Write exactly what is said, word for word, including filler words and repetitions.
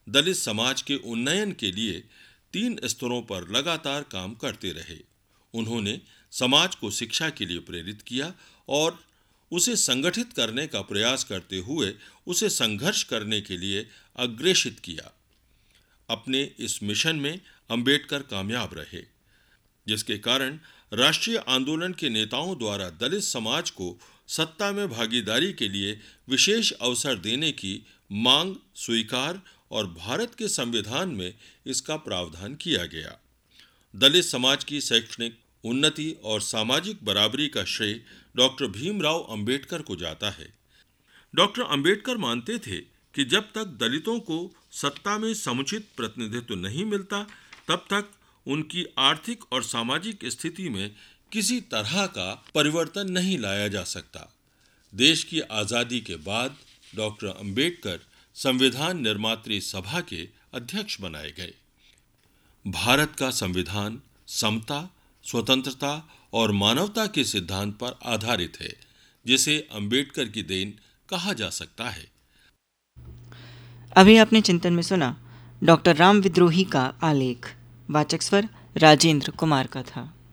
दलित समाज के उन्नयन के लिए तीन स्तरों पर लगातार काम करते रहे। उन्होंने समाज को शिक्षा के लिए प्रेरित किया और उसे संगठित करने का प्रयास करते हुए उसे संघर्ष करने के लिए अग्रेषित किया। अपने इस मिशन में अंबेडकर कामयाब रहे, जिसके कारण राष्ट्रीय आंदोलन के नेताओं द्वारा दलित समाज को सत्ता में भागीदारी के लिए विशेष अवसर देने की मांग स्वीकार और भारत के संविधान में इसका प्रावधान किया गया। दलित समाज की शैक्षणिक उन्नति और सामाजिक बराबरी का श्रेय डॉक्टर भीमराव अंबेडकर को जाता है। डॉक्टर अंबेडकर मानते थे कि जब तक दलितों को सत्ता में समुचित प्रतिनिधित्व नहीं मिलता, तब तक उनकी आर्थिक और सामाजिक स्थिति में किसी तरह का परिवर्तन नहीं लाया जा सकता। देश की आज़ादी के बाद डॉक्टर अंबेडकर संविधान निर्मात्री सभा के अध्यक्ष बनाए गए। भारत का संविधान समता, स्वतंत्रता और मानवता के सिद्धांत पर आधारित है, जिसे अंबेडकर की देन कहा जा सकता है। अभी आपने चिंतन में सुना डॉक्टर राम विद्रोही का आलेख। वाचक स्वर राजेंद्र कुमार का था।